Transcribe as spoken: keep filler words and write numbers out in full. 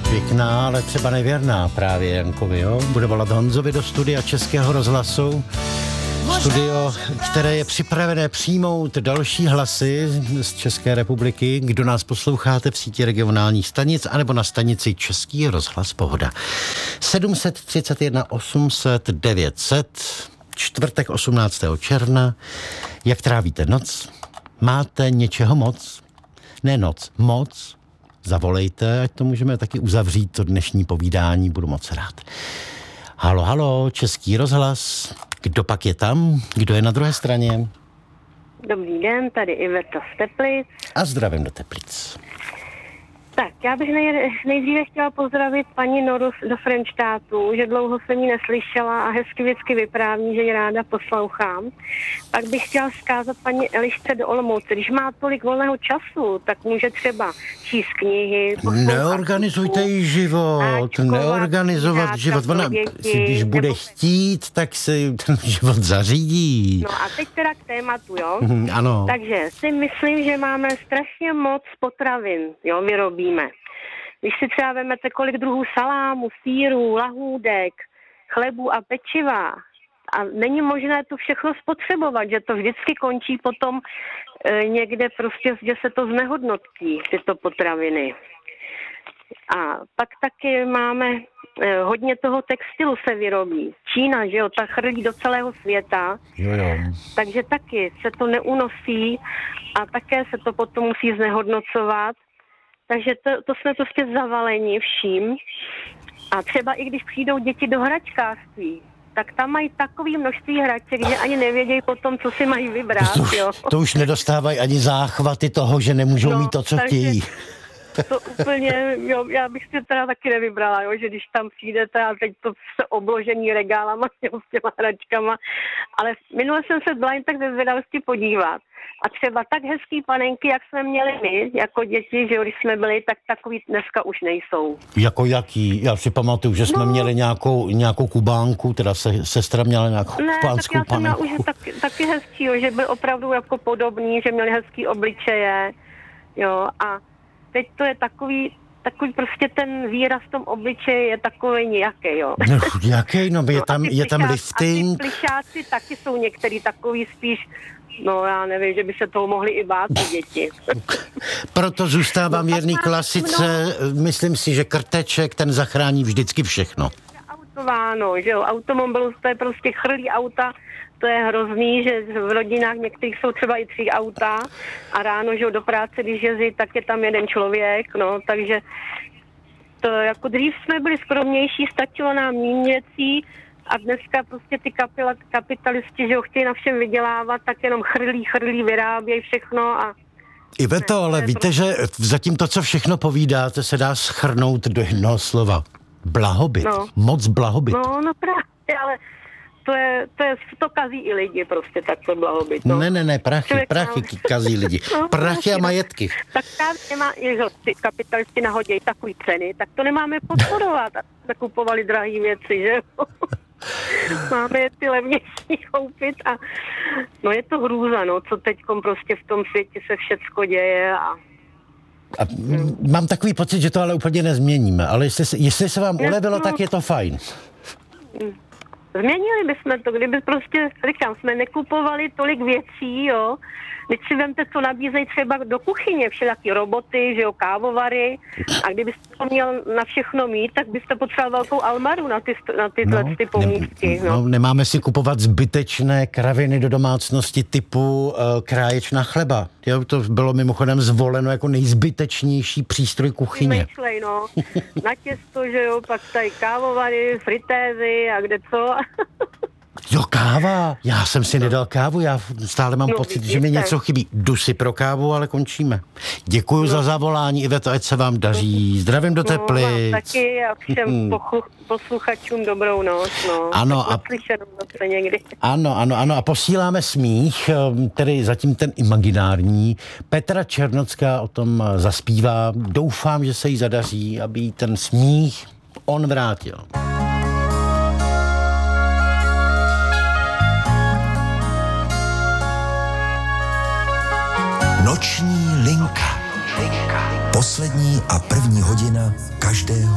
Pěkná, ale třeba nevěrná právě Jankovi, jo? Bude volat Honzovi do studia Českého rozhlasu. Studio, které je připravené přijmout další hlasy z České republiky. Kdo nás posloucháte v síti regionálních stanic, anebo na stanici Český rozhlas Pohoda. sedm set třicet jedna osm set devět set, čtvrtek osmnáctého června. Jak trávíte noc? Máte něčeho moc? Ne noc, moc? Zavolejte, ať to můžeme taky uzavřít, to dnešní povídání, budu moc rád. Halo, halo, Český rozhlas. Kdo pak je tam? Kdo je na druhé straně? Dobrý den, tady Iveta z Teplic. A zdravím do Teplic. Tak, já bych nej, nejdříve chtěla pozdravit paní Noru do Frenštátu, že dlouho jsem ji neslyšela a hezky vždycky vypráví, že ji ráda poslouchám. Pak bych chtěla vzkázat paní Elišce do Olomouce, když má tolik volného času, tak může třeba číst knihy. Neorganizujte jí život, náčkovat, neorganizovat život. Ona si, když bude chtít, tak si ten život zařídí. No a teď teda k tématu, jo? Ano. Takže si myslím, že máme strašně moc potravin, jo, vyrobí. Když si třeba vemete, kolik druhů salámu, sýru, lahůdek, chlebu a pečiva a není možné to všechno spotřebovat, že to vždycky končí potom e, někde prostě, že se to znehodnotí, tyto potraviny. A pak taky máme, e, hodně toho textilu se vyrobí. Čína, že jo, ta chrlí do celého světa, jo, jo. Takže taky se to neunosí a také se to potom musí znehodnocovat. Takže to, to jsme prostě zavaleni vším. A třeba i když přijdou děti do hračkářství, tak tam mají takové množství hraček, že ani nevědějí potom, co si mají vybrat. To už, jo. To už nedostávají ani záchvaty toho, že nemůžou no, mít to, co chtějí. To úplně, jo, já bych si teda taky nevybrala, jo, že když tam přijdete a teď to se obložení regálama jo, s těma hračkama, ale minule jsem se byla jen tak ze zvědavosti podívat. A třeba tak hezký panenky, jak jsme měli my, jako děti, že jo, když jsme byli, tak takový dneska už nejsou. Jako jaký? Já si pamatuju, že jsme no. měli nějakou, nějakou kubánku, teda se, sestra měla nějakou ne, kubánskou panenku. Ne, tak já jsem měla už taky, taky hezký, jo, že byl opravdu jako podobný, že měli hezký obličeje, jo, a teď to je takový, takový prostě ten výraz v tom obličeji je takový nějaký, jo. No, jaký, no, je tam, no, je tam plišáci, lifting. A ty plišáci taky jsou některý takový spíš, no já nevím, že by se toho mohli i bát ty děti. Proto zůstávám no, věrný klasice, no, myslím si, že krteček, ten zachrání vždycky všechno. Autováno, že jo, automobil, to je prostě chrlí auta, to je hrozný, že v rodinách některých jsou třeba i tři auta a ráno, že jo, do práce, když jezdí, tak je tam jeden člověk, no, takže to jako dřív jsme byli skromnější, stačilo nám méně věcí a dneska prostě ty kapila, kapitalisti, že jo, chtějí na všem vydělávat, tak jenom chrlí, chrlí, vyrábějí všechno a... Iveto, ne, ale víte, prostě... že zatím to, co všechno povídáte, se dá shrnout do jednoho slova. Blahobyt. No. Moc blahobyt. No, no právě, ale to je, to je, to kazí i lidi prostě takto blahobyt. No. Ne, ne, ne, prachy, Člověk prachy nám... kazí lidi. No, prachy a majetky. Tak právě nemá, že ty kapitalisti nahodějí takový ceny, tak to nemáme podporovat. A kupovali drahý věci, že máme je ty levnější koupit a no je to hrůza, no, co teďkom prostě v tom světě se všecko děje a A mám takový pocit, že to ale úplně nezměníme, ale jestli, jestli se vám ulevilo, no, tak je to fajn. Změnili bychom to, kdyby prostě, říkám, jsme nekupovali tolik věcí, jo. Teď si vemte, co nabízejí třeba do kuchyně, všelijaký roboty, že jo, kávovary. A kdybyste to měl na všechno mít, tak byste potřeboval velkou almaru na ty, na tyhle no, ty pomůcky. Ne, no. No, nemáme si kupovat zbytečné kraviny do domácnosti typu uh, kráječna chleba. Jo, to bylo mimochodem zvoleno jako nejzbytečnější přístroj kuchyně. Myšlej, no. Na těsto, že jo, pak tady kávovary, fritézy a kde co. Jo, káva. Já jsem si nedal kávu, já stále mám no, pocit, vidíte, že mi něco chybí. Jdu si pro kávu, ale končíme. Děkuji no. za zavolání, Iveto, ať se vám daří. Zdravím do Teplic. No, taky a všem hmm. posluchačům dobrou noc. No. Ano, a... někdy. ano, ano, ano. A posíláme smích, tedy zatím ten imaginární. Petra Černocká o tom zaspívá. Doufám, že se jí zadaří, aby jí ten smích on vrátil. Noční linka. Poslední a první hodina každého